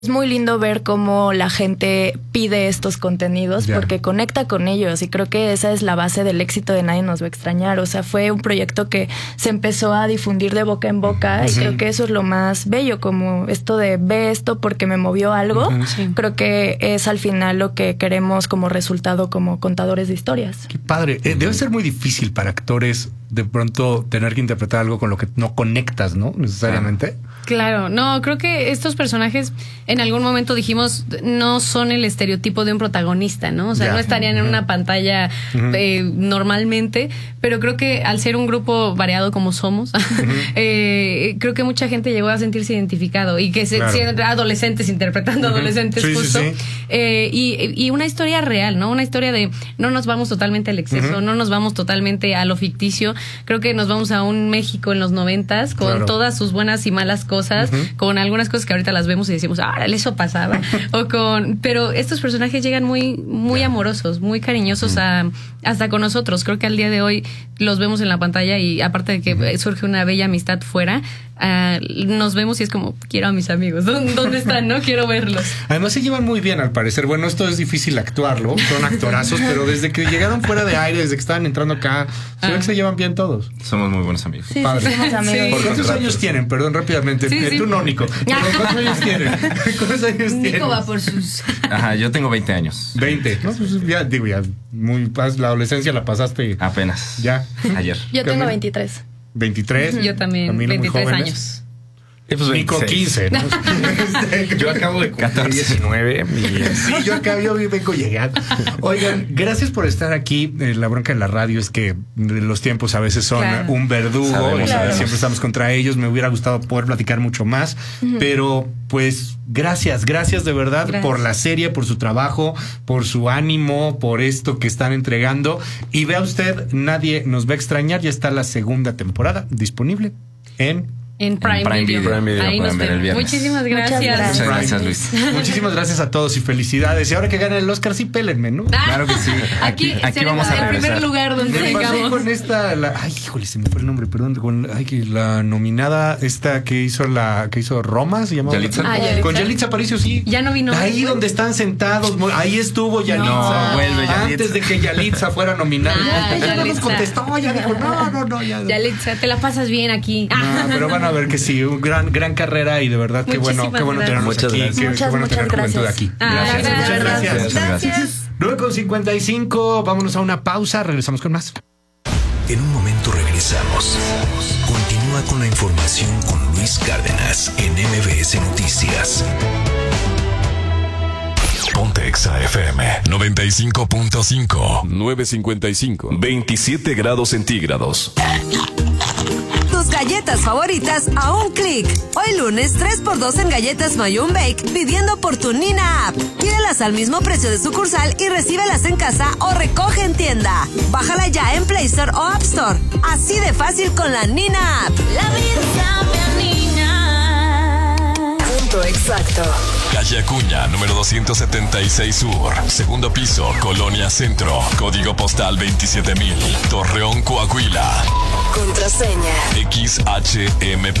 Es muy lindo ver cómo la gente pide estos contenidos porque conecta con ellos y creo que esa es la base del éxito de Nadie Nos Va a Extrañar. O sea, fue un proyecto que se empezó a difundir de boca en boca y creo que eso es lo más bello, como esto de ve esto porque me movió algo. Creo que es al final lo que queremos como resultado como contadores de historias. Qué padre. Debe ser muy difícil para actores de pronto tener que interpretar algo con lo que no conectas, ¿no? Necesariamente. Claro, no, creo que estos personajes en algún momento dijimos no son el estereotipo de un protagonista, ¿no? O sea, no estarían en una pantalla normalmente, pero creo que al ser un grupo variado como somos, creo que mucha gente llegó a sentirse identificado y que siendo adolescentes interpretando adolescentes justo. Y una historia real, ¿no? Una historia de no nos vamos totalmente al exceso, no nos vamos totalmente a lo ficticio. Creo que nos vamos a un México en los 90s con todas sus buenas y malas cosas, con algunas cosas que ahorita las vemos y decimos, eso pasaba. Pero estos personajes llegan muy amorosos, muy cariñosos hasta con nosotros. Creo que al día de hoy los vemos en la pantalla y aparte de que surge una bella amistad fuera, nos vemos y es como, quiero a mis amigos. ¿Dónde están? No quiero verlos. Además se llevan muy bien al parecer. Bueno, esto es difícil actuarlo, son actorazos, pero desde que llegaron fuera de aire, desde que estaban entrando acá, se ve que se llevan bien todos. Somos muy buenos amigos. Sí, somos amigos. ¿Por cuántos años tienen? Perdón, rápidamente. Tú no, Nico. ¿Cuántos años tienen? ¿Cuántos años tienen? Nico va por sus... Ajá, yo tengo 20 años. 20. No, pues ya muy la adolescencia la pasaste. Apenas. Ya. Ayer. Yo tengo 23. 23. Yo también, 23 años. Pues Nico 15, ¿no? Yo acabo de cumplir 19. Sí, yo vengo llegando. Oigan, gracias por estar aquí. La bronca de la radio es que los tiempos a veces son un verdugo. Siempre estamos contra ellos. Me hubiera gustado poder platicar mucho más. Pero pues gracias de verdad por la serie, por su trabajo, por su ánimo, por esto que están entregando. Y vea usted, Nadie Nos Va a Extrañar. Ya está la segunda temporada disponible en Prime Video. Ahí nos ver el viernes. Muchísimas gracias. Muchas gracias, Luis. Muchísimas gracias a todos y felicidades. Y ahora que ganen el Oscar, sí, pélenme, ¿no? Claro que sí. Aquí vamos a regresar. El primer lugar donde llegamos. Con esta, híjole, se me fue el nombre, perdón. Que la nominada esta que hizo Roma, se llamaba. Yalitza. Con Yalitza Aparicio, sí. Ya no vino. Ahí donde están sentados, ahí estuvo Yalitza. No, vuelve Yalitza. Antes de que Yalitza fuera nominada. Ya no nos contestó, ya dijo, no. Yalitza, te la pasas bien aquí. No, pero van a ver que sí, gran carrera y de verdad qué bueno tenernos aquí. Qué bueno tener juventud aquí. Gracias. 9:55, vámonos a una pausa, regresamos con más. En un momento regresamos. Continúa con la información con Luis Cárdenas en MBS Noticias. Ponte Exa FM 95.5 9:55 27 grados centígrados. Tus galletas favoritas a un clic. Hoy lunes 3x2 en galletas Mayun Bake pidiendo por tu Nina App. Pídelas al mismo precio de sucursal y recíbelas en casa o recoge en tienda. Bájala ya en Play Store o App Store. Así de fácil con la Nina App. La vida me anina. Punto exacto. Calle Acuña, número 276 Sur. Segundo piso, Colonia Centro. Código postal 27000. Torreón, Coahuila. Contraseña XHMP